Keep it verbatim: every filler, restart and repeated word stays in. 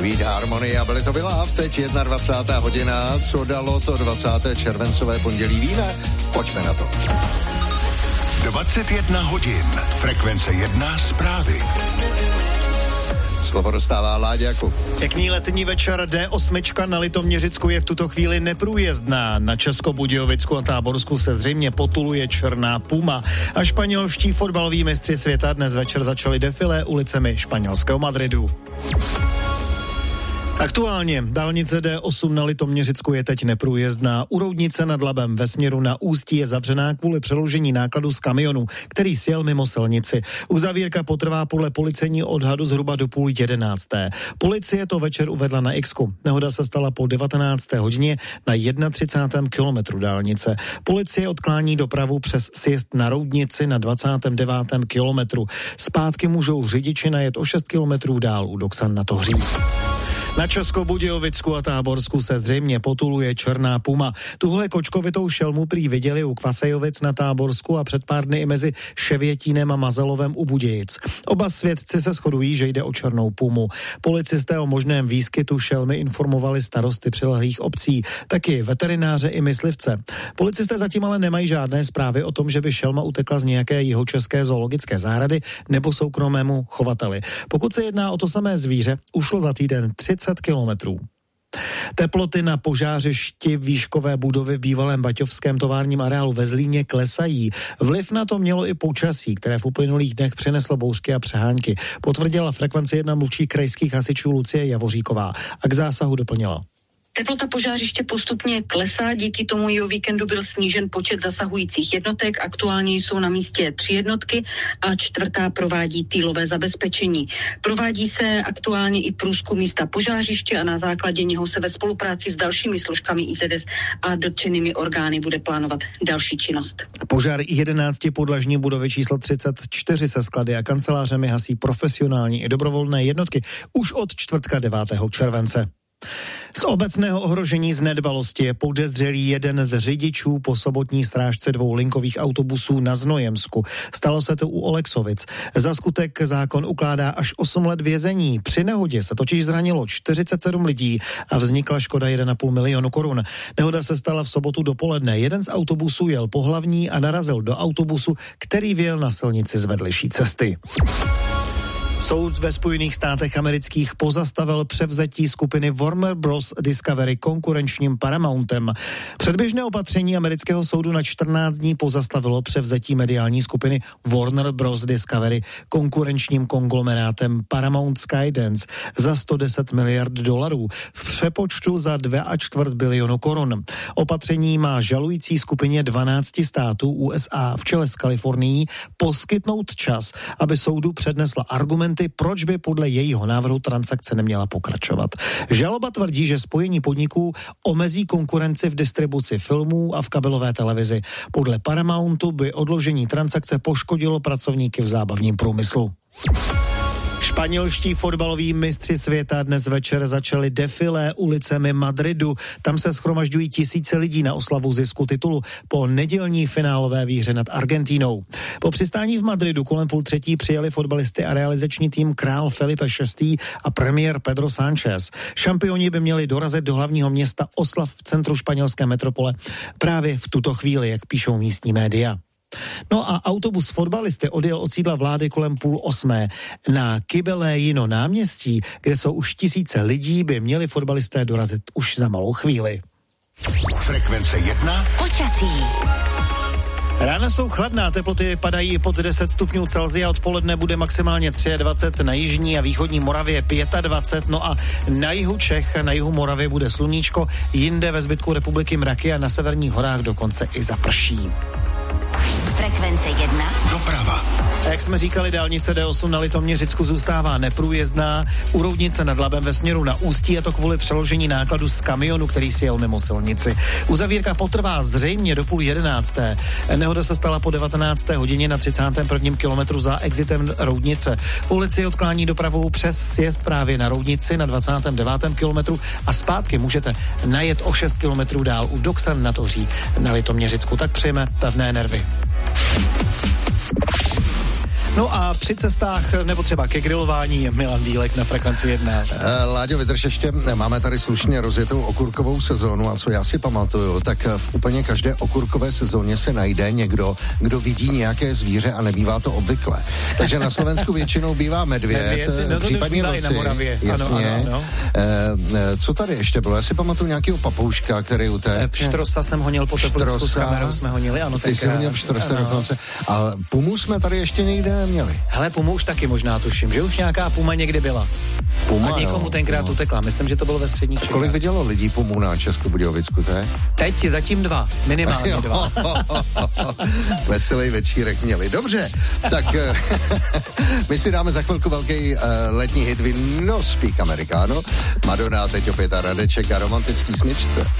Sweet Harmony a byly to byla teď dvacátá jedna hodina, co dalo to dvacátého červencové pondělí víme? Pojďme na to. dvacet jedna hodin, frekvence jedna zprávy. Slovo dostává Láďa Jakub. Pěkný letní večer. D osm na Litoměřicku je v tuto chvíli neprůjezdná. Na Českobudějovicku a Táborsku se zřejmě potuluje černá puma. A španělští fotbaloví mistři světa dnes večer začali defilé ulicemi španělského Madridu. Aktuálně dálnice D osm na Litoměřicku je teď neprůjezdná. U Roudnice nad Labem ve směru na Ústí je zavřená kvůli přeložení nákladu z kamionu, který sjel mimo silnici. Uzavírka potrvá podle policejního odhadu zhruba do půl jedenácté. Policie to večer uvedla na X-ku. Nehoda se stala po devatenácté hodině na třicátém prvním kilometru dálnice. Policie odklání dopravu přes sjezd na Roudnici na dvacátém devátém kilometru. Zpátky můžou řidiči najet o šest kilometrů dál u Doksan na Tohří. Na Českobudějovicku a Táborsku se zřejmě potuluje černá puma. Tuhle kočkovitou šelmu prý viděli u Kvasejovic na Táborsku a před pár dny i mezi Ševětínem a Mazalovem u Budějic. Oba svědci se shodují, že jde o černou pumu. Policisté o možném výskytu šelmy informovali starosty přilehlých obcí, taky veterináře i myslivce. Policisté zatím ale nemají žádné zprávy o tom, že by šelma utekla z nějaké jihočeské zoologické zahrady nebo soukromému chovateli. Pokud se jedná o to samé zvíře, ušlo za týden třicet kilometrů. Teploty na požářišti výškové budovy v bývalém baťovském továrním areálu ve Zlíně klesají. Vliv na to mělo i počasí, které v uplynulých dnech přineslo bouřky a přehánky. Potvrdila frekvence jedna mluvčí krajských hasičů Lucie Javoříková a k zásahu doplnila. Teplota požářiště postupně klesá, díky tomu i o víkendu byl snížen počet zasahujících jednotek. Aktuálně jsou na místě tři jednotky a čtvrtá provádí týlové zabezpečení. Provádí se aktuálně i průzkum místa požářiště a na základě něho se ve spolupráci s dalšími složkami I Z S a dotčenými orgány bude plánovat další činnost. Požár jedenácti podlažní budovy číslo třicet čtyři se sklady a kancelářemi hasí profesionální i dobrovolné jednotky už od čtvrtka devátého července. Z obecného ohrožení z nedbalosti je podezřelý jeden z řidičů po sobotní srážce dvou linkových autobusů na Znojemsku. Stalo se to u Oleksovic. Za skutek zákon ukládá až osm let vězení. Při nehodě se totiž zranilo čtyřicet sedm lidí a vznikla škoda jeden a půl milionu korun. Nehoda se stala v sobotu dopoledne. Jeden z autobusů jel po hlavní a narazil do autobusu, který vyjel na silnici z vedlejší cesty. Soud ve Spojených státech amerických pozastavil převzetí skupiny Warner Bros. Discovery konkurenčním Paramountem. Předběžné opatření amerického soudu na čtrnáct dní pozastavilo převzetí mediální skupiny Warner Bros. Discovery konkurenčním konglomerátem Paramount Skydance za sto deset miliard dolarů v přepočtu za dva a čtvrt bilionu korun. Opatření má žalující skupině dvanácti států U S A v čele s Kalifornií poskytnout čas, aby soudu přednesla argument, proč by podle jejího návrhu transakce neměla pokračovat. Žaloba tvrdí, že spojení podniků omezí konkurenci v distribuci filmů a v kabelové televizi. Podle Paramountu by odložení transakce poškodilo pracovníky v zábavním průmyslu. Španělští fotbaloví mistři světa dnes večer začali defilé ulicemi Madridu. Tam se shromažďují tisíce lidí na oslavu zisku titulu po nedělní finálové výhře nad Argentínou. Po přistání v Madridu kolem půl třetí přijeli fotbalisty a realizační tým král Felipe šestý a premiér Pedro Sánchez. Šampioni by měli dorazit do hlavního města oslav v centru španělské metropole právě v tuto chvíli, jak píšou místní média. No a autobus fotbalisty odjel od sídla vlády kolem půl osmé. Na Kybelejino náměstí, kde jsou už tisíce lidí, by měli fotbalisté dorazit už za malou chvíli. Frekvence jedna. Počasí. Rána jsou chladná, teploty padají pod deset stupňů Celsia, odpoledne bude maximálně dvacet tři, na jižní a východní Moravě dvacet pět, no a na jihu Čech a na jihu Moravy bude sluníčko, jinde ve zbytku republiky mraky a na severních horách dokonce i zaprší. Frekvence jedna. Doprava. A jak jsme říkali, dálnice D osm na Litoměřicku zůstává neprůjezdná. U Roudnice nad Labem ve směru na Ústí je to kvůli přeložení nákladu z kamionu, který si jel mimo silnici. Uzavírka potrvá zřejmě do půl jedenácté. Nehoda se stala po devatenácté hodině na třicátém prvním kilometru za exitem Roudnice. Policie odklání dopravu přes sjezd právě na Roudnici na dvacátém devátém kilometru a zpátky můžete najet o šest kilometrů dál u Doksan na Tohří na Litoměřicku. Tak přejeme pevné nervy. No a při cestách nebo třeba ke grilování je Milan Bílek na Frekvenci jedna. Láďo, vydrž ještě, máme tady slušně rozjetou okurkovou sezónu a co já si pamatuju, tak v úplně každé okurkové sezóně se najde někdo, kdo vidí nějaké zvíře a nebývá to obvykle. Takže na Slovensku většinou bývá medvěd, medvěd no případně vlci. Na Moravě. Jasně. Ano, ano, ano. E, co tady ještě bylo? Já si pamatuju nějakého papouška, který utek. Pštrosa jsem honil po Teplicku, s kamerou jsme honili, ano. Ty jsi honil pštrosa dokonce. A pumu jsme tady ještě někde neměli. Hele, pumu už taky možná tuším, že už nějaká puma někdy byla. Puma, a někomu no, tenkrát no. utekla. Myslím, že to bylo ve středních Čechách. Kolik vidělo lidí pumu na Českobudějovicku, to je? Teď zatím dva, minimálně dva. Veselý večírek měli. Dobře, tak my si dáme za chvilku velký uh, letní hit. We no speak Americano. Madonna teď opět a Radeček a romantický smyčce.